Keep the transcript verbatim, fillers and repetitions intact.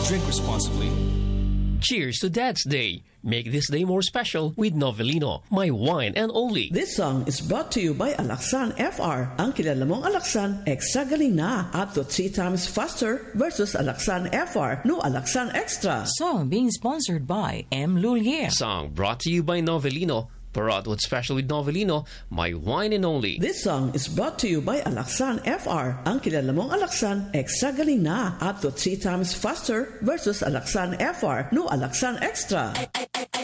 Drink responsibly. Cheers to Dad's Day. Make this day more special with Novelino, my wine and only. This song is brought to you by Alaxan F R. Ang kilala mong Alaxan, extra galing na. Up to three times faster versus Alaxan F R. No Alaxan Extra. Song being sponsored by M. Lulier. Song brought to you by Novelino. Brought with special with Novelino, my wine and only. This song is brought to you by Alaxan F R. Ang kilala mong Alaxan, extra galing na. Up to three times faster versus Alaxan F R. No Alaxan Extra.